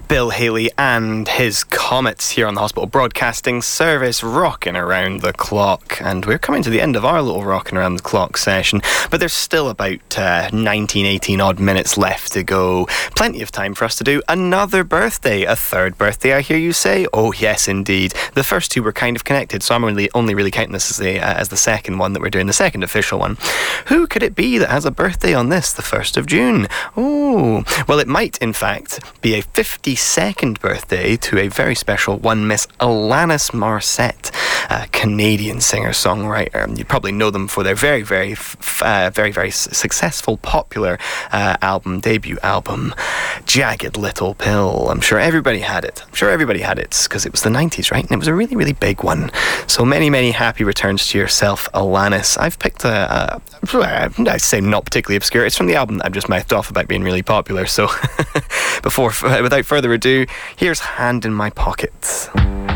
Bill Haley and his Comets here on the Hospital Broadcasting Service, rocking around the clock. And we're coming to the end of our little rocking around the clock session, but there's still about 18 odd minutes left to go. Plenty of time for us to do another birthday, a third birthday, I hear you say. Oh yes, indeed. The first two were kind of connected, so I'm only really counting this as the second one that we're doing, the second official one. Who could it be that has a birthday on this, the 1st of June? Oh, well, it might in fact be a 52nd birthday to a very special one, Miss Alanis Morissette, a Canadian singer-songwriter. You probably know them for their very, very successful, popular debut album, Jagged Little Pill. I'm sure everybody had it. Because it was the 90s, right? And it was a really, really big one. So many, many happy returns to yourself, Alanis. I've picked I'd say not particularly obscure. It's from the album that I've just mouthed off about being really popular. So without further ado, here's Hand in My Pocket.